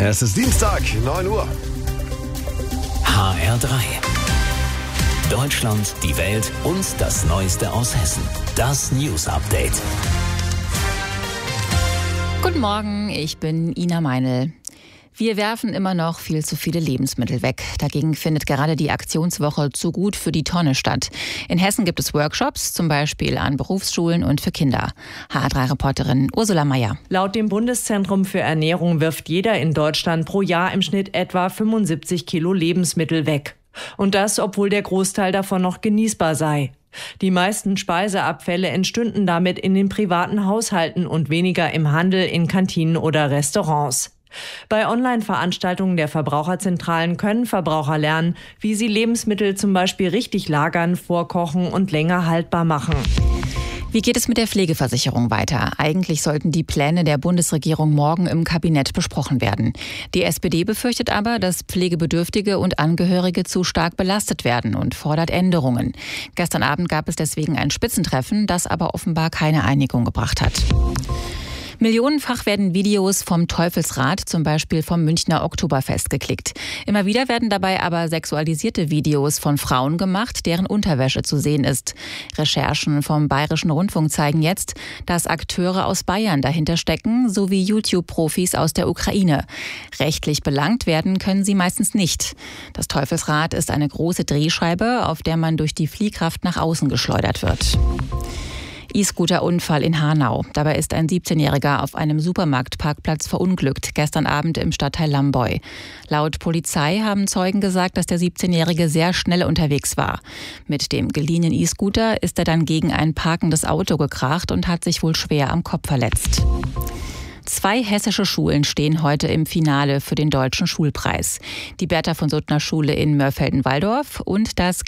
Es ist Dienstag, 9 Uhr. HR3. Deutschland, die Welt und das Neueste aus Hessen. Das News Update. Guten Morgen, ich bin Ina Meinl. Wir werfen immer noch viel zu viele Lebensmittel weg. Dagegen findet gerade die Aktionswoche Zu gut für die Tonne statt. In Hessen gibt es Workshops, zum Beispiel an Berufsschulen und für Kinder. HR3-Reporterin Ursula Meier. Laut dem Bundeszentrum für Ernährung wirft jeder in Deutschland pro Jahr im Schnitt etwa 75 Kilo Lebensmittel weg. Und das, obwohl der Großteil davon noch genießbar sei. Die meisten Speiseabfälle entstünden damit in den privaten Haushalten und weniger im Handel, in Kantinen oder Restaurants. Bei Online-Veranstaltungen der Verbraucherzentralen können Verbraucher lernen, wie sie Lebensmittel zum Beispiel richtig lagern, vorkochen und länger haltbar machen. Wie geht es mit der Pflegeversicherung weiter? Eigentlich sollten die Pläne der Bundesregierung morgen im Kabinett besprochen werden. Die SPD befürchtet aber, dass Pflegebedürftige und Angehörige zu stark belastet werden und fordert Änderungen. Gestern Abend gab es deswegen ein Spitzentreffen, das aber offenbar keine Einigung gebracht hat. Millionenfach werden Videos vom Teufelsrad, zum Beispiel vom Münchner Oktoberfest, geklickt. Immer wieder werden dabei aber sexualisierte Videos von Frauen gemacht, deren Unterwäsche zu sehen ist. Recherchen vom Bayerischen Rundfunk zeigen jetzt, dass Akteure aus Bayern dahinter stecken, sowie YouTube-Profis aus der Ukraine. Rechtlich belangt werden können sie meistens nicht. Das Teufelsrad ist eine große Drehscheibe, auf der man durch die Fliehkraft nach außen geschleudert wird. E-Scooter-Unfall in Hanau. Dabei ist ein 17-Jähriger auf einem Supermarktparkplatz verunglückt, gestern Abend im Stadtteil Lamboy. Laut Polizei haben Zeugen gesagt, dass der 17-Jährige sehr schnell unterwegs war. Mit dem geliehenen E-Scooter ist er dann gegen ein parkendes Auto gekracht und hat sich wohl schwer am Kopf verletzt. 2 hessische Schulen stehen heute im Finale für den Deutschen Schulpreis. Die Bertha von Suttner Schule in Mörfelden-Walldorf und das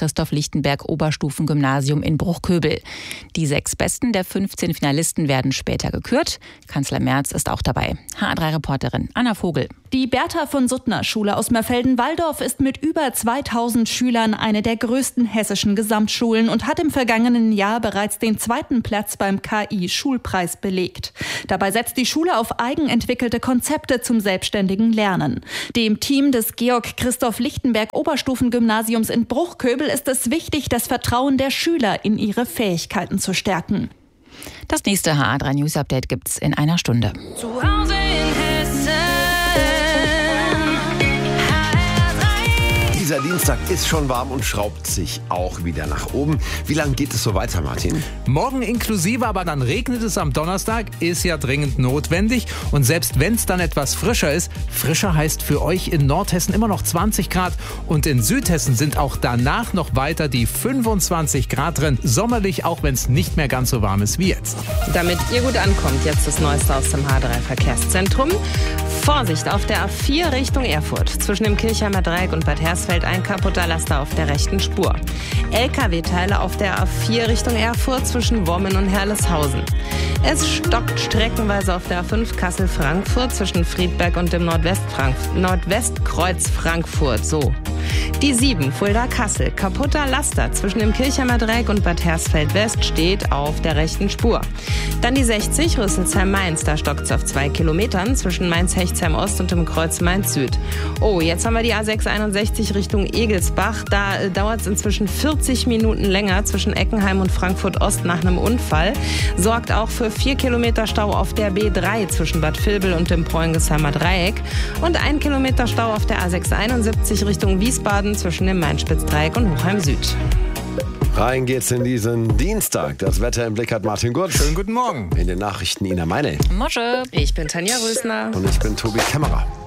Georg-Christoph-Lichtenberg-Oberstufengymnasium in Bruchköbel. Die 6 Besten der 15 Finalisten werden später gekürt. Kanzler Merz ist auch dabei. HR3-Reporterin Anna Vogel. Die Bertha von Suttner Schule aus Mörfelden-Walldorf ist mit über 2000 Schülern eine der größten hessischen Gesamtschulen und hat im vergangenen Jahr bereits den 2. Platz beim KI-Schulpreis belegt. Dabei setzt die Schule auf eigenentwickelte Konzepte zum selbstständigen Lernen. Dem Team des Georg-Christoph-Lichtenberg-Oberstufengymnasiums in Bruchköbel ist es wichtig, das Vertrauen der Schüler in ihre Fähigkeiten zu stärken. Das nächste HR3 News Update gibt's in einer Stunde. Zu Hause in Hessen. Dieser Dienstag ist schon warm und schraubt sich auch wieder nach oben. Wie lange geht es so weiter, Martin? Morgen inklusive, aber dann regnet es am Donnerstag, ist ja dringend notwendig. Und selbst wenn es dann etwas frischer ist, frischer heißt für euch in Nordhessen immer noch 20 Grad. Und in Südhessen sind auch danach noch weiter die 25 Grad drin. Sommerlich, auch wenn es nicht mehr ganz so warm ist wie jetzt. Damit ihr gut ankommt, jetzt das Neueste aus dem H3-Verkehrszentrum. Vorsicht auf der A4 Richtung Erfurt. Zwischen dem Kirchheimer Dreieck und Bad Hersfeld ein kaputter Laster auf der rechten Spur. LKW-Teile auf der A4 Richtung Erfurt zwischen Wommen und Herleshausen. Es stockt streckenweise auf der A5 Kassel-Frankfurt zwischen Friedberg und dem Nordwestkreuz Frankfurt. So. Die 7 Fulda-Kassel. Kaputter Laster zwischen dem Kirchheimer Dreieck und Bad Hersfeld West steht auf der rechten Spur. Dann die 60 Rüsselsheim-Mainz. Da stockt es auf 2 Kilometern zwischen Mainz-Hechtsheim-Ost und dem Kreuz Mainz-Süd. Oh, jetzt haben wir die A661 Richtung Egelsbach. Da dauert es inzwischen 40 Minuten länger zwischen Eckenheim und Frankfurt-Ost nach einem Unfall. Sorgt auch für 4 Kilometer Stau auf der B3 zwischen Bad Vilbel und dem Preungesheimer Dreieck. Und 1 Kilometer Stau auf der A671 Richtung Wiesbaden zwischen dem Main-Spitz-Dreieck und Hochheim-Süd. Rein geht's in diesen Dienstag. Das Wetter im Blick hat Martin Gurtsch. Schönen guten Morgen. In den Nachrichten Ina Meinl. Mosche. Ich bin Tanja Rösner. Und ich bin Tobi Kämmerer.